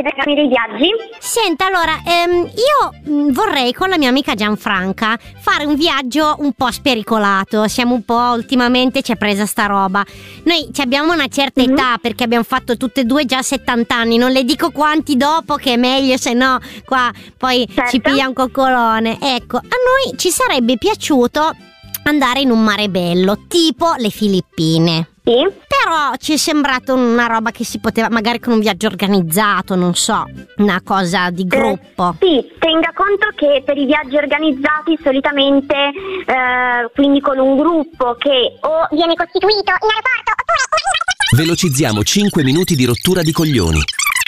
programmi dei viaggi? Senta, allora, io vorrei con la mia amica Gianfranca fare un viaggio un po' spericolato. Siamo un po', ultimamente ci è presa sta roba. Noi abbiamo una certa età, perché abbiamo fatto tutte e due già 70 anni. Non le dico quanti dopo, che è meglio, se no qua poi ci piglia un coccolone. Ecco, a noi ci sarebbe piaciuto andare in un mare bello, tipo le Filippine. Sì. Però ci è sembrato una roba che si poteva, magari con un viaggio organizzato, non so, una cosa di gruppo. Sì, tenga conto che per i viaggi organizzati solitamente, quindi con un gruppo che o viene costituito in aeroporto oppure Velocizziamo 5 minuti di rottura di coglioni.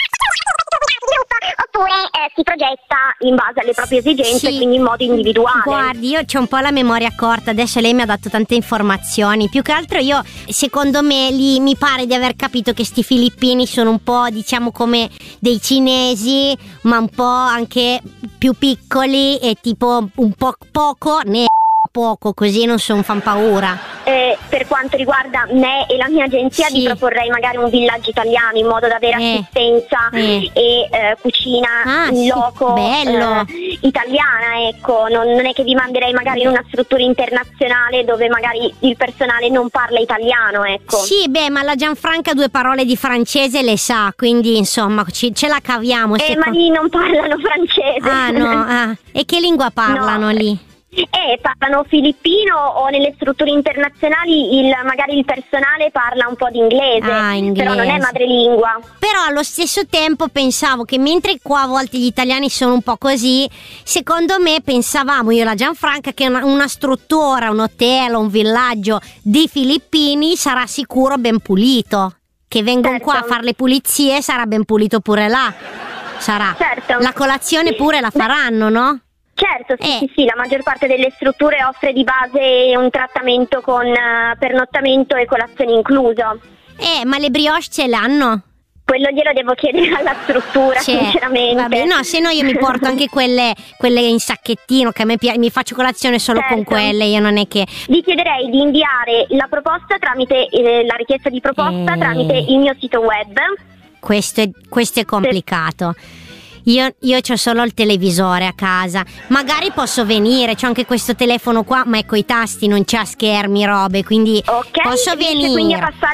oppure si progetta in base alle proprie esigenze, Sì. quindi in modo individuale. Guardi, io c'ho un po' la memoria corta, adesso lei mi ha dato tante informazioni. Più che altro io, secondo me, lì mi pare di aver capito che sti filippini sono un po', diciamo, come dei cinesi, ma un po' anche più piccoli e tipo un po' poco, così non fan paura. Per quanto riguarda me e la mia agenzia, Sì. vi proporrei magari un villaggio italiano in modo da avere assistenza e cucina in loco bello. italiana, ecco. Non è che vi manderei magari in una struttura internazionale dove magari il personale non parla italiano, ecco. Sì, beh, ma la Gianfranca 2 parole di francese le sa, quindi insomma ce la caviamo. Ma lì non parlano francese. Ah no, e che lingua parlano lì? Parlano filippino, o nelle strutture internazionali magari il personale parla un po' di inglese, però non è madrelingua. Però allo stesso tempo pensavo che mentre qua a volte gli italiani sono un po' così, secondo me pensavamo io e la Gianfranca che una struttura, un hotel, un villaggio di filippini sarà sicuro ben pulito, che vengono qua a fare le pulizie, sarà ben pulito pure là, sarà. Certo. La colazione pure la faranno, no? Certo, sì, la maggior parte delle strutture offre di base un trattamento con pernottamento e colazione incluso. Ma le brioche ce l'hanno? Quello glielo devo chiedere alla struttura, sinceramente. Vabbè, no, se no io mi porto anche quelle in sacchettino, che a me mi faccio colazione solo con quelle, io non è che... Vi chiederei di inviare la proposta tramite la richiesta di proposta tramite il mio sito web. Questo è complicato. Io c'ho solo il televisore a casa. Magari posso venire, c'ho anche questo telefono qua, ma è coi tasti, non c'ha schermi, robe, quindi posso venire. Quindi a passare